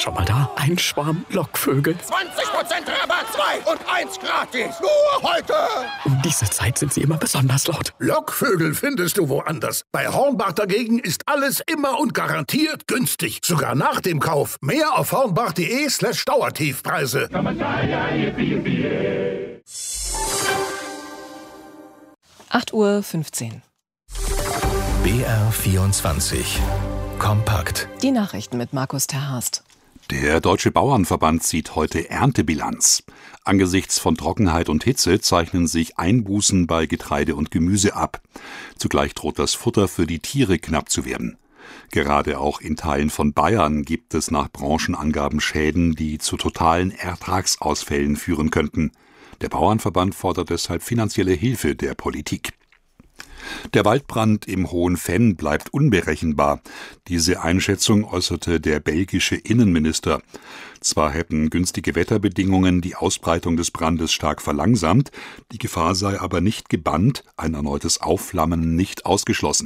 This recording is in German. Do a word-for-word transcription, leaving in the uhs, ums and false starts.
schon mal da? Ein Schwarm Lockvögel. zwanzig Prozent Rabatt, zwei und eins gratis. Nur heute. Um diese Zeit sind sie immer besonders laut. Lockvögel findest du woanders. Bei Hornbach dagegen ist alles immer und garantiert günstig. Sogar nach dem Kauf. Mehr auf hornbach.de slash Dauertiefpreise. acht Uhr fünfzehn. B R vierundzwanzig. Kompakt. Die Nachrichten mit Markus Terhast. Der Deutsche Bauernverband zieht heute Erntebilanz. Angesichts von Trockenheit und Hitze zeichnen sich Einbußen bei Getreide und Gemüse ab. Zugleich droht das Futter für die Tiere knapp zu werden. Gerade auch in Teilen von Bayern gibt es nach Branchenangaben Schäden, die zu totalen Ertragsausfällen führen könnten. Der Bauernverband fordert deshalb finanzielle Hilfe der Politik. Der Waldbrand im Hohenfenn bleibt unberechenbar. Diese Einschätzung äußerte der belgische Innenminister. Zwar hätten günstige Wetterbedingungen die Ausbreitung des Brandes stark verlangsamt, die Gefahr sei aber nicht gebannt, ein erneutes Aufflammen nicht ausgeschlossen.